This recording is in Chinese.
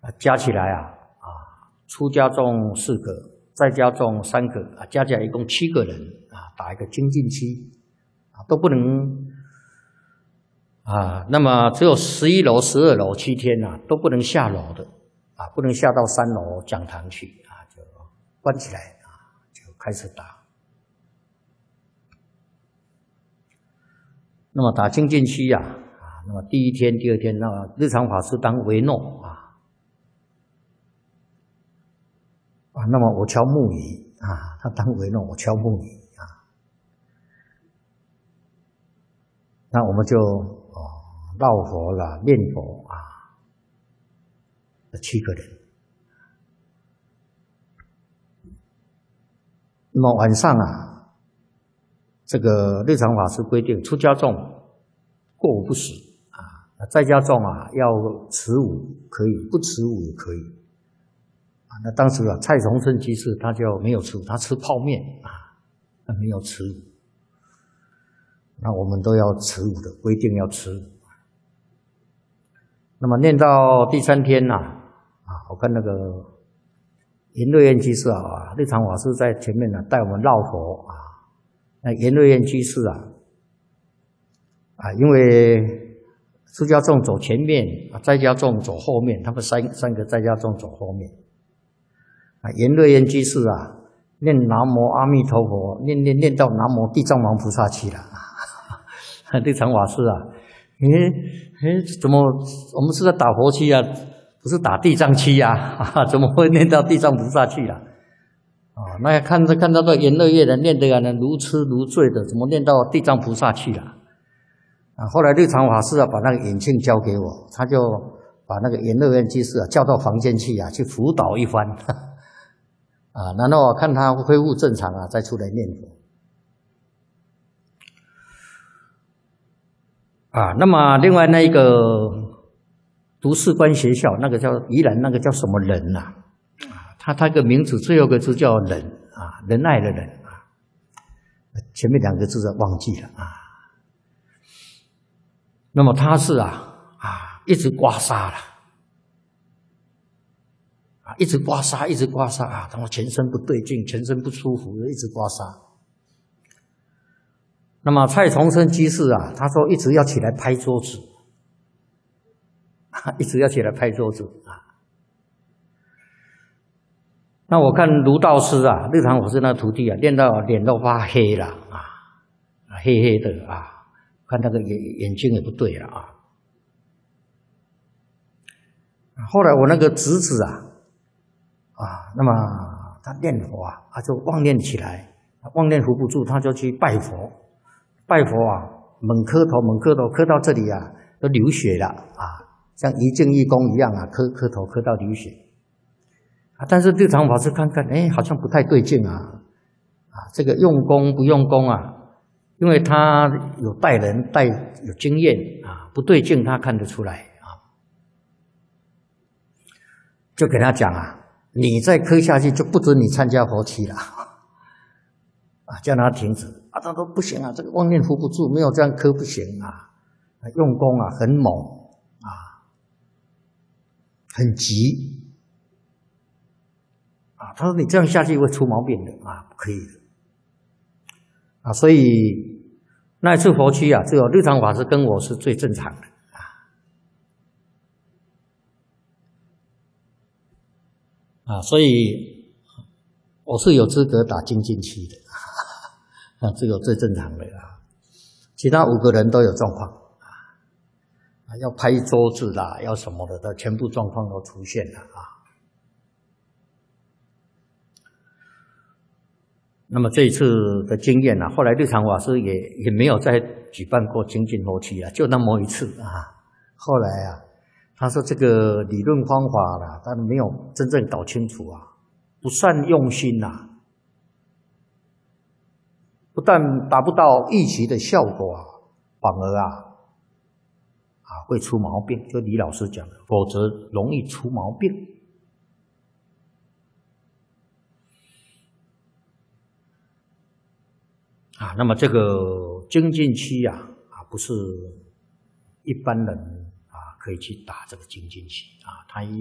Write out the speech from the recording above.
加起来出家众4个，在家众3个加起来一共7个人打一个精进期都不能那么只有11楼、12楼7天都不能下楼的不能下到3楼讲堂去就关起来就开始打。那么打精进期那么第1天、第2天，那日常法师当维诺那么我敲木鱼他当维诺，我敲木鱼那我们就绕佛啦、念佛7个人。那么晚上这个日常法师规定，出家众过午不食在家众要持午可以，不持午也可以那当时蔡崇盛居士他就没有吃午，他吃泡面他没有吃午。那我们都要持午的，规定要持午。那么念到第3天我看那个颜瑞苑居士日常法师在前面带我们绕佛那颜瑞苑居士因为出家众走前面在家众走后面，他们三个在家众走后面颜瑞苑居士念南无阿弥陀佛，念到南无地藏王菩萨去了日常法师怎么我们是在打佛七不是打地藏七怎么会念到地藏菩萨去了那看到这颜瑞苑的念得如痴如醉的，怎么念到地藏菩萨去了后来日常法师把那个引磬交给我，他就把那个颜瑞苑居士叫到房间去去辅导一番然后看他恢复正常再出来念佛那么另外那一个读士官学校，那个叫宜兰，那个叫什么仁他那个名字最后一个字叫仁仁爱的仁前面2个字忘记了那么他是一直刮痧了一直刮痧然后全身不对劲，全身不舒服，一直刮痧。那么蔡崇盛居士他说一直要起来拍桌子一直要起来拍桌子那我看卢道师日常法师那徒弟练到脸都发黑了黑黑的看那个眼睛也不对了后来我那个侄子那么他念佛就妄念起来，妄念扶不住，他就去拜佛猛磕头磕到这里都流血了像一静一功一样磕头磕到流血但是日常法师看看好像不太对劲这个用功不用功因为他有带人有经验不对劲他看得出来就给他讲你再磕下去就不准你参加佛七了叫他停止他说不行这个妄念扶不住，没有这样磕不行用功很猛很急他说你这样下去会出毛病的不可以的所以那一次佛七只有日常法师跟我是最正常的所以我是有资格打精进期的这个最正常的其他5个人都有状况要拍桌子要什么的全部状况都出现了那么这一次的经验后来日常法师也没有再举办过精进佛七就那么一次后来他说这个理论方法他没有真正搞清楚不善用心不但达不到预期的效果反而会出毛病，就李老师讲的，否则容易出毛病那么这个精进期不是一般人可以去打这个精进期它